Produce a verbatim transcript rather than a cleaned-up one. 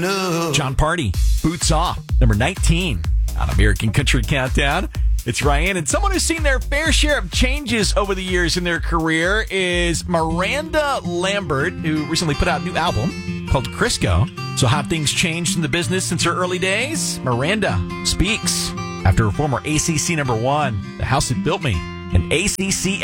love. John Party, Boots Off, number nineteen on American Country Countdown. It's Ryan, and someone who's seen their fair share of changes over the years in their career is Miranda Lambert, who recently put out a new album called Crisco. So how have things changed in the business since her early days? Miranda speaks after her former A C C number one, The House That Built Me, and A C C